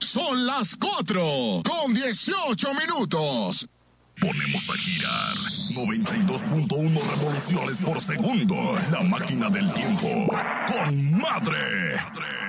Son las 4:18. Ponemos a girar 92.1 revoluciones por segundo. La máquina del tiempo con Madre.